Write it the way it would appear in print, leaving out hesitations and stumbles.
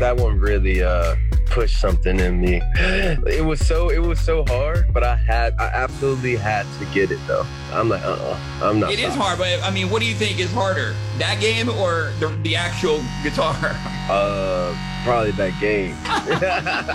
That one really pushed something in me. It was so hard, but I absolutely had to get it though. I'm like, I'm not. It is hard, but I mean, what do you think is harder, that game or the actual guitar? Probably that game.